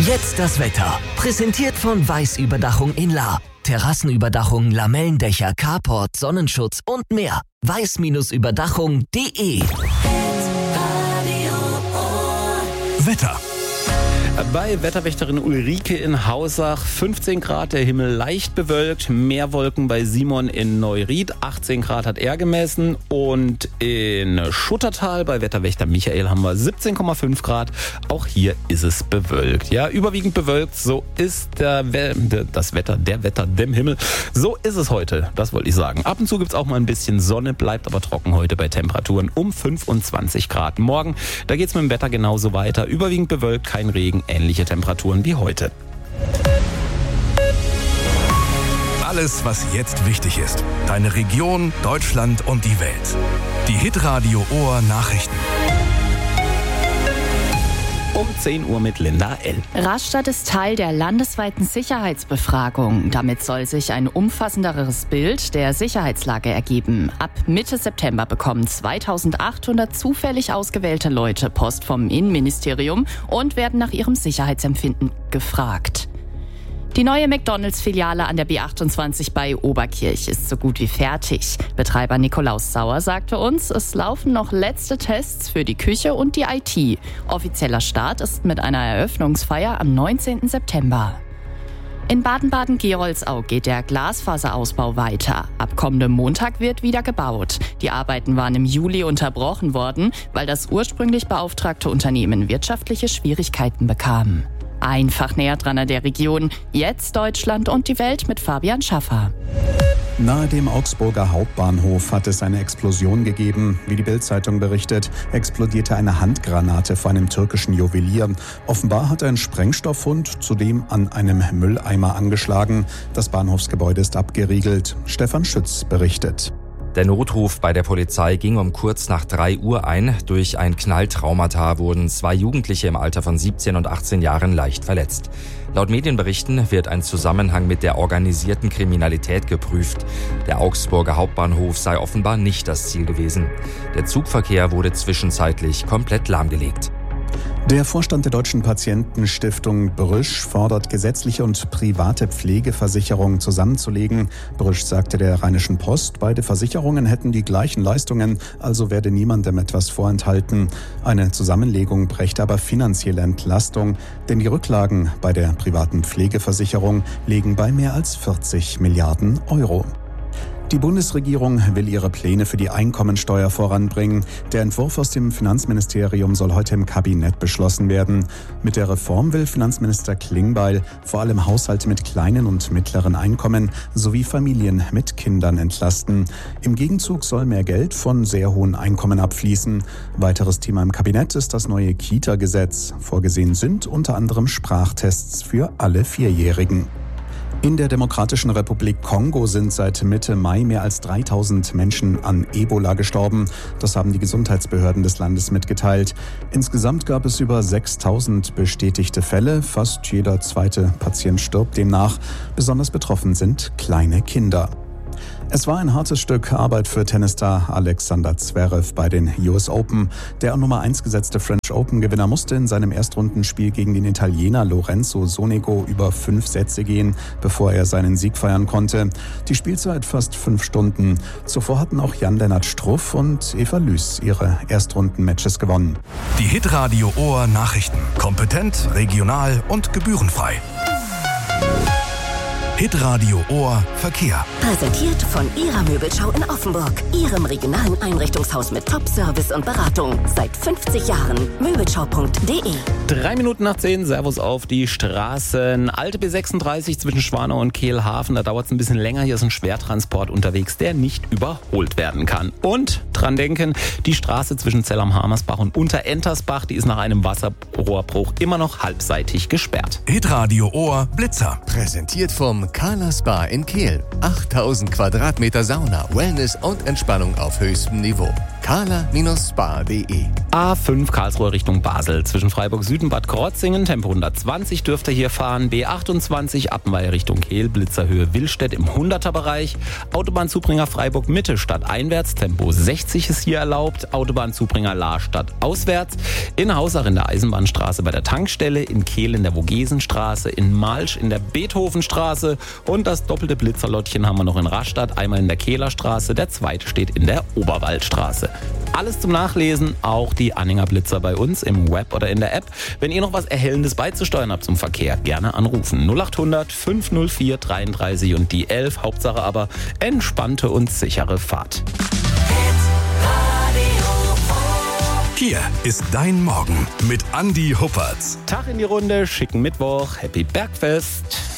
Jetzt das Wetter. Präsentiert von Weiß-Überdachung in Lahr. Terrassenüberdachung, Lamellendächer, Carport, Sonnenschutz und mehr. weiß-überdachung.de. Wetter. Bei Wetterwächterin Ulrike in Hausach 15 Grad, der Himmel leicht bewölkt, mehr Wolken bei Simon in Neuried, 18 Grad hat er gemessen und in Schuttertal bei Wetterwächter Michael haben wir 17,5 Grad, auch hier ist es bewölkt. Ja, überwiegend bewölkt, so ist der Wetter dem Himmel, so ist es heute, das wollte ich sagen. Ab und zu gibt's auch mal ein bisschen Sonne, bleibt aber trocken heute bei Temperaturen um 25 Grad. Morgen, da geht's mit dem Wetter genauso weiter, überwiegend bewölkt, kein Regen, ähnliche Temperaturen wie heute. Alles, was jetzt wichtig ist. Deine Region, Deutschland und die Welt. Die Hitradio Ohr Nachrichten. Um 10 Uhr mit Linda L. Rastatt ist Teil der landesweiten Sicherheitsbefragung. Damit soll sich ein umfassenderes Bild der Sicherheitslage ergeben. Ab Mitte September bekommen 2800 zufällig ausgewählte Leute Post vom Innenministerium und werden nach ihrem Sicherheitsempfinden gefragt. Die neue McDonalds-Filiale an der B28 bei Oberkirch ist so gut wie fertig. Betreiber Nikolaus Sauer sagte uns, es laufen noch letzte Tests für die Küche und die IT. Offizieller Start ist mit einer Eröffnungsfeier am 19. September. In Baden-Baden-Geroldsau geht der Glasfaserausbau weiter. Ab kommendem Montag wird wieder gebaut. Die Arbeiten waren im Juli unterbrochen worden, weil das ursprünglich beauftragte Unternehmen wirtschaftliche Schwierigkeiten bekam. Einfach näher dran an der Region. Jetzt Deutschland und die Welt mit Fabian Schaffer. Nahe dem Augsburger Hauptbahnhof hat es eine Explosion gegeben. Wie die Bild-Zeitung berichtet, explodierte eine Handgranate vor einem türkischen Juwelier. Offenbar hat ein Sprengstofffund zudem an einem Mülleimer angeschlagen. Das Bahnhofsgebäude ist abgeriegelt. Stefan Schütz berichtet. Der Notruf bei der Polizei ging um kurz nach 3 Uhr ein. Durch ein Knalltraumata wurden 2 Jugendliche im Alter von 17 und 18 Jahren leicht verletzt. Laut Medienberichten wird ein Zusammenhang mit der organisierten Kriminalität geprüft. Der Augsburger Hauptbahnhof sei offenbar nicht das Ziel gewesen. Der Zugverkehr wurde zwischenzeitlich komplett lahmgelegt. Der Vorstand der Deutschen Patientenstiftung Brüsch fordert, gesetzliche und private Pflegeversicherungen zusammenzulegen. Brüsch sagte der Rheinischen Post, beide Versicherungen hätten die gleichen Leistungen, also werde niemandem etwas vorenthalten. Eine Zusammenlegung brächte aber finanzielle Entlastung, denn die Rücklagen bei der privaten Pflegeversicherung liegen bei mehr als 40 Milliarden Euro. Die Bundesregierung will ihre Pläne für die Einkommensteuer voranbringen. Der Entwurf aus dem Finanzministerium soll heute im Kabinett beschlossen werden. Mit der Reform will Finanzminister Klingbeil vor allem Haushalte mit kleinen und mittleren Einkommen sowie Familien mit Kindern entlasten. Im Gegenzug soll mehr Geld von sehr hohen Einkommen abfließen. Weiteres Thema im Kabinett ist das neue Kita-Gesetz. Vorgesehen sind unter anderem Sprachtests für alle Vierjährigen. In der Demokratischen Republik Kongo sind seit Mitte Mai mehr als 3000 Menschen an Ebola gestorben. Das haben die Gesundheitsbehörden des Landes mitgeteilt. Insgesamt gab es über 6000 bestätigte Fälle. Fast jeder zweite Patient stirbt demnach. Besonders betroffen sind kleine Kinder. Es war ein hartes Stück Arbeit für Tennisstar Alexander Zverev bei den US Open. Der Nummer 1 gesetzte French Open-Gewinner musste in seinem Erstrundenspiel gegen den Italiener Lorenzo Sonego über 5 Sätze gehen, bevor er seinen Sieg feiern konnte. Die Spielzeit fast 5 Stunden. Zuvor hatten auch Jan-Lennart Struff und Eva Lüß ihre Erstrunden-Matches gewonnen. Die Hitradio Ohr Nachrichten. Kompetent, regional und gebührenfrei. Hitradio Ohr Verkehr. Präsentiert von Ihrer Möbelschau in Offenburg. Ihrem regionalen Einrichtungshaus mit Top-Service und Beratung. Seit 50 Jahren. Möbelschau.de. 3 Minuten nach 10, Servus auf die Straßen. Alte B36 zwischen Schwanau und Kehlhafen, da dauert es ein bisschen länger. Hier ist ein Schwertransport unterwegs, der nicht überholt werden kann. Und dran denken, die Straße zwischen Zell am Hamersbach und Unterentersbach, die ist nach einem Wasserrohrbruch immer noch halbseitig gesperrt. Hitradio Ohr Blitzer. Präsentiert vom Kala Spa in Kehl. 8000 Quadratmeter Sauna, Wellness und Entspannung auf höchstem Niveau. kala-spa.de. A5 Karlsruhe Richtung Basel. Zwischen Freiburg Süd und Bad Krotzingen, Tempo 120 dürft ihr hier fahren. B28 Appenweier Richtung Kehl, Blitzerhöhe Willstedt im 100er-Bereich. Autobahnzubringer Freiburg Mitte stadteinwärts, Tempo 60 ist hier erlaubt. Autobahnzubringer Lahr stadtauswärts. In Hausach in der Eisenbahnstraße bei der Tankstelle, in Kehl in der Vogesenstraße, in Malsch in der Beethovenstraße und das doppelte Blitzerlottchen haben wir noch in Rastatt, einmal in der Kehler Straße, der zweite steht in der Oberwaldstraße. Alles zum Nachlesen, auch die Anhänger Blitzer bei uns im Web oder in der App. Wenn ihr noch was Erhellendes beizusteuern habt zum Verkehr, gerne anrufen. 0800 504 33 und die 11. Hauptsache aber entspannte und sichere Fahrt. Hier ist dein Morgen mit Andi Huppertz. Tag in die Runde, schicken Mittwoch, Happy Bergfest.